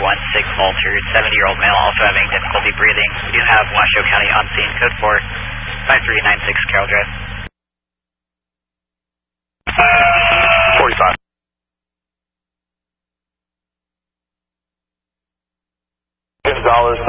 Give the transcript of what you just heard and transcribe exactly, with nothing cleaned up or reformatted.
one six altered, seventy-year-old male also having difficulty breathing. We do have Washoe County on scene, code four, five three nine six Carroll Drive. forty-five. Gonzalez,